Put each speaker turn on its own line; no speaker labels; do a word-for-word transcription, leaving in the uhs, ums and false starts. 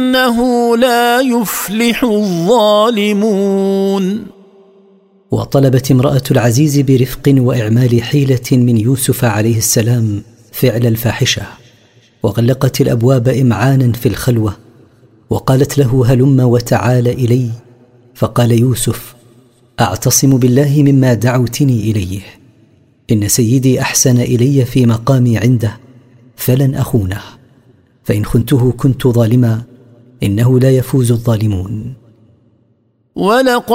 إنه لا يفلح الظالمون.
وطلبت امرأة العزيز برفق وإعمال حيلة من يوسف عليه السلام فعل الفاحشة، وغلقت الأبواب إمعانا في الخلوة، وقالت له هلم وتعال إلي. فقال يوسف: أعتصم بالله مما دعوتني إليه، إن سيدي أحسن إلي في مقامي عنده فلن أخونه، فإن خنته كنت ظالما، إنه لا يفوز الظالمون.